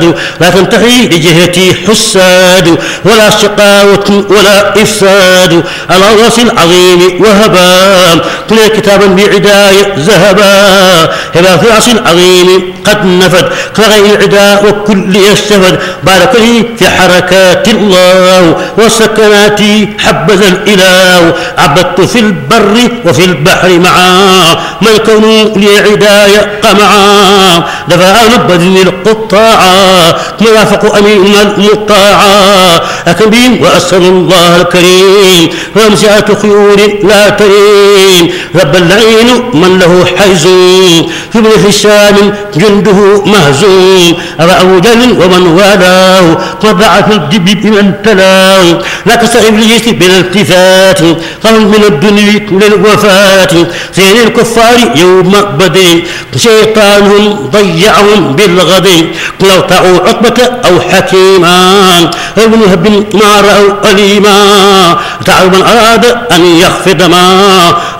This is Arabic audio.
لا تنتهي لجهتي حساد ولا شقاوة ولا إفساد على رأس العظيم وهبا كل كتابا بعداية ذهبا هبا في رأس العظيم قد نفد كغير العداء وكل يستفد بارك لي في حركات الله وسكناتي حبذا الإله عبدت في البر وفي البحر معا ما الكون لي عداية قمعا دفع نبذ القطاعا مرافق أمين المطاعا أكبين وأسأل الله الكريم ومسعة خيور لا تريم رب اللعين من له حيز في ابن هشام جنده مهزوم أبا أبو جهل ومن والاه وضع في الجب بمن تلاه لا كسر إبليس بالالتفات قام من الدنيا للوفاة زين الكفار يوم بدر شيطانهم ضيعهم بالغد لو طاعوا عقبة أو حكيما ابن هب ما رأوا أليما تعالوا من أراد أن يخفض ما